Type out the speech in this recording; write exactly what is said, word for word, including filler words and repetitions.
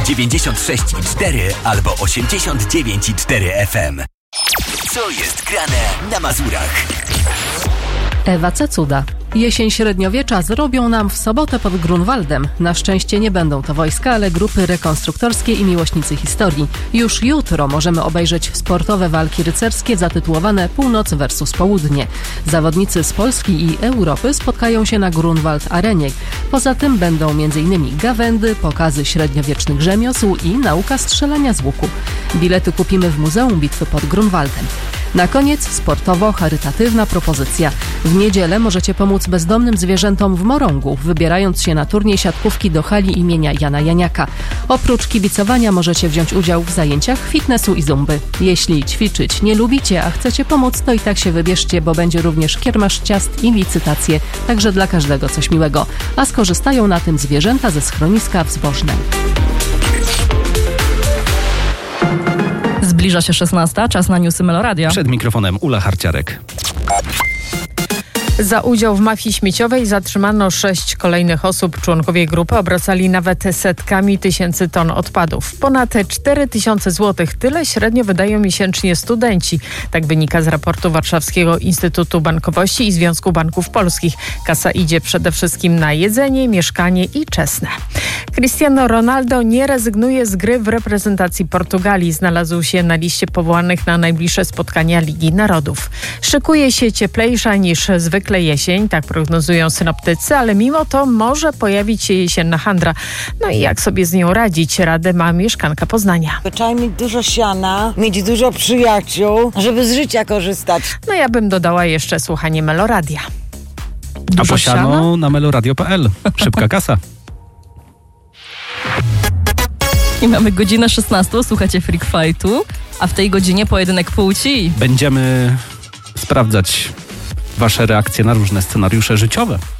dziewięćdziesiąt sześć i cztery albo osiemdziesiąt dziewięć i cztery F M. Co jest grane na Mazurach? Ewa Cecuda. Jesień średniowiecza zrobią nam w sobotę pod Grunwaldem. Na szczęście nie będą to wojska, ale grupy rekonstruktorskie i miłośnicy historii. Już jutro możemy obejrzeć sportowe walki rycerskie zatytułowane Północ versus Południe. Zawodnicy z Polski i Europy spotkają się na Grunwald Arenie. Poza tym będą m.in. gawędy, pokazy średniowiecznych rzemiosł i nauka strzelania z łuku. Bilety kupimy w Muzeum Bitwy pod Grunwaldem. Na koniec sportowo-charytatywna propozycja. W niedzielę możecie pomóc bezdomnym zwierzętom w Morągu, wybierając się na turniej siatkówki do hali imienia Jana Janiaka. Oprócz kibicowania możecie wziąć udział w zajęciach fitnessu i zumby. Jeśli ćwiczyć nie lubicie, a chcecie pomóc, to i tak się wybierzcie, bo będzie również kiermasz ciast i licytacje, także dla każdego coś miłego. A skorzystają na tym zwierzęta ze schroniska w Zbożnem. Zbliża się szesnasta, czas na newsy Meloradia. Przed mikrofonem Ula Harciarek. Za udział w mafii śmieciowej zatrzymano sześć kolejnych osób. Członkowie grupy obracali nawet setkami tysięcy ton odpadów. Ponad cztery tysiące złotych. Tyle średnio wydają miesięcznie studenci. Tak wynika z raportu Warszawskiego Instytutu Bankowości i Związku Banków Polskich. Kasa idzie przede wszystkim na jedzenie, mieszkanie i czesne. Cristiano Ronaldo nie rezygnuje z gry w reprezentacji Portugalii. Znalazł się na liście powołanych na najbliższe spotkania Ligi Narodów. Szykuje się cieplejsza niż zwykle jesień, tak prognozują synoptycy, ale mimo to może pojawić się jesienna handra. No i jak sobie z nią radzić? Radę ma mieszkanka Poznania. Trzeba mieć dużo siana, mieć dużo przyjaciół, żeby z życia korzystać. No ja bym dodała jeszcze słuchanie Meloradia. A po siano na meloradio kropka p l. Szybka kasa. I mamy godzinę szesnastą, słuchacie Freak Fightu, a w tej godzinie pojedynek płci. Będziemy sprawdzać wasze reakcje na różne scenariusze życiowe.